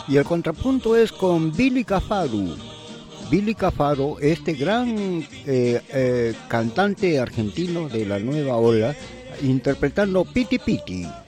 Y el contrapunto es con Billy Cafaro. Billy Cafaro, este gran cantante argentino de la nueva ola, interpretando Piti Piti.